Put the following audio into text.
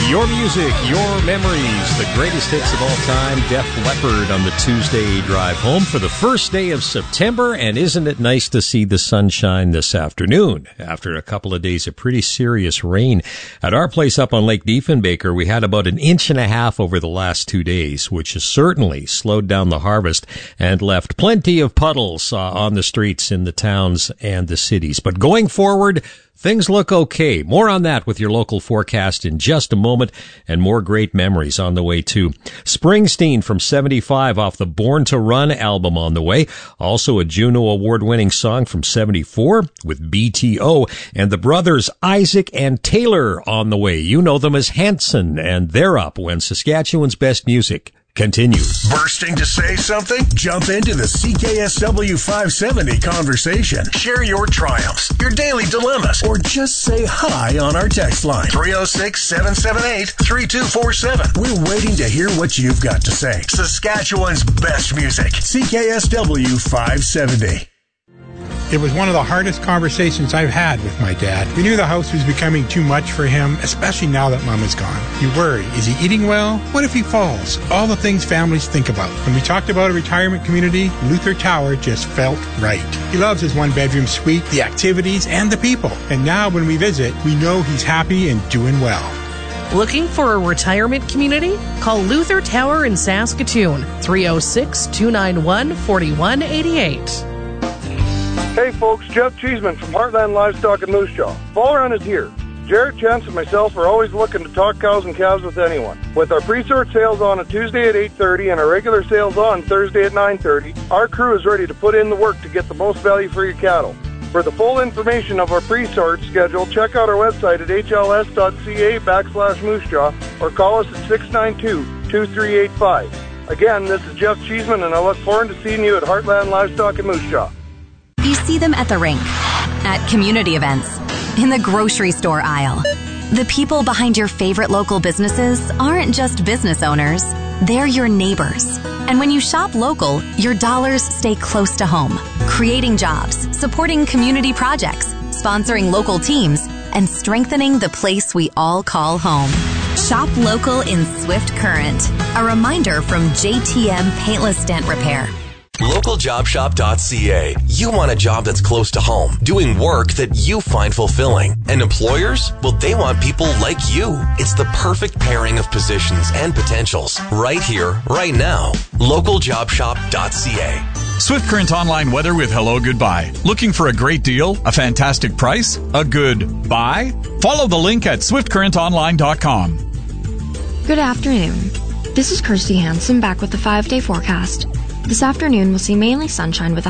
Your music, your memories, the greatest hits of all time. Def Leppard on the Tuesday drive home for the first day of September. And isn't it nice to see the sunshine this afternoon after a couple of days of pretty serious rain? At our place up on Lake Diefenbaker, we had about 1.5 inches over the last 2 days, which has certainly slowed down the harvest and left plenty of puddles on the streets in the towns and the cities. But going forward, things look okay. More on that with your local forecast in just a moment, and more great memories on the way too. Springsteen from 75 off the Born to Run album on the way. Also a Juno Award-winning song from 74 with BTO, and the brothers Isaac and Taylor on the way. You know them as Hanson, and they're up when Saskatchewan's best music continues. Bursting to say something? Jump into the CKSW 570 conversation. Share your triumphs, your daily dilemmas, or just say hi on our text line. 306-778-3247. We're waiting to hear what you've got to say. Saskatchewan's best music. CKSW 570. It was one of the hardest conversations I've had with my dad. We knew the house was becoming too much for him, especially now that Mom is gone. You worry, is he eating well? What if he falls? All the things families think about. When we talked about a retirement community, Luther Tower just felt right. He loves his one-bedroom suite, the activities, and the people. And now when we visit, we know he's happy and doing well. Looking for a retirement community? Call Luther Tower in Saskatoon, 306-291-4188. Hey folks, Jeff Cheeseman from Heartland Livestock in Moose Jaw. Fall run is here. Jared, Chance, and myself are always looking to talk cows and calves with anyone. With our pre-sort sales on a Tuesday at 8:30 and our regular sales on Thursday at 9:30, our crew is ready to put in the work to get the most value for your cattle. For the full information of our pre-sort schedule, check out our website at hls.ca/Moose Jaw or call us at 692-2385. Again, this is Jeff Cheeseman, and I look forward to seeing you at Heartland Livestock in Moose Jaw. You see them at the rink, at community events, in the grocery store aisle. The people behind your favorite local businesses aren't just business owners, they're your neighbors. And when you shop local, your dollars stay close to home, creating jobs, supporting community projects, sponsoring local teams, and strengthening the place we all call home. Shop local in Swift Current. A reminder from JTM Paintless Dent Repair. LocalJobShop.ca. You want a job that's close to home, doing work that you find fulfilling. And employers? Well, they want people like you. It's the perfect pairing of positions and potentials. Right here, right now. LocalJobShop.ca. Swift Current online weather with Hello Goodbye. Looking for a great deal? A fantastic price? A good buy? Follow the link at SwiftCurrentOnline.com. Good afternoon. This is Kirsty Hansen back with the 5-day forecast. This afternoon, we'll see mainly sunshine with a